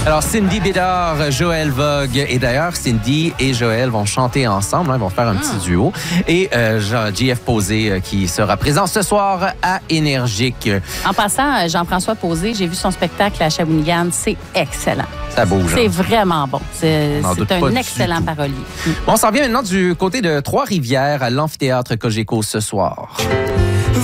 Alors, Cindy Bédard, Joël Vogue. Et d'ailleurs, Cindy et Joël vont chanter ensemble. Ils vont faire un petit duo. Et JF Posé qui sera présent ce soir à Énergique. En passant, Jean-François Posé, j'ai vu son spectacle à Shawinigan. C'est excellent. Ça bouge. C'est vraiment bon. C'est un excellent parolier. Bon, on s'en vient maintenant du côté de Trois-Rivières à l'amphithéâtre Cogeco ce soir.